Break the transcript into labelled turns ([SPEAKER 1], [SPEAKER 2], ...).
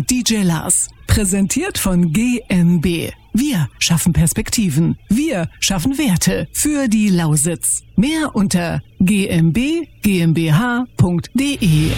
[SPEAKER 1] mit DJ Lars. Präsentiert von GmbH. Wir schaffen Perspektiven. Wir schaffen Werte für die Lausitz. Mehr unter gmbh.de.